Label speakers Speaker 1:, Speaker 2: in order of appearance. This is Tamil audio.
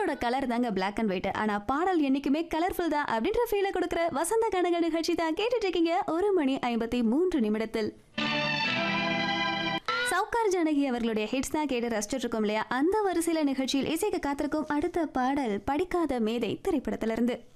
Speaker 1: படத்தோட கலர் தாங்க பிளாக் அண்ட் ஒயிட். ஆனா பாடல் என்னைக்குமே கலர்ஃபுல் தான் அப்படின்ற ஃபீலை கொடுக்குற வசந்த கனக நிகழ்ச்சி தான் கேட்டுட்டு இருக்கீங்க 1:53 சவுகார் ஜானகி அவர்களுடைய ஹிட்ஸ் தான் கேட்டு ரசிச்சுட்டு இருக்கோம் இல்லையா? அந்த வரிசையில நிகழ்ச்சியில் இசைக்கு காத்திருக்கும் அடுத்த பாடல் படிக்காத மேதை திரைப்படத்திலிருந்து.